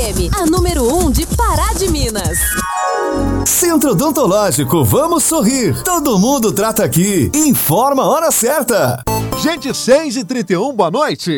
FM, a número 1 de Pará de Minas. Centro Odontológico, vamos sorrir. Todo mundo trata aqui. Informa a hora certa. Gente, 6h31, boa noite.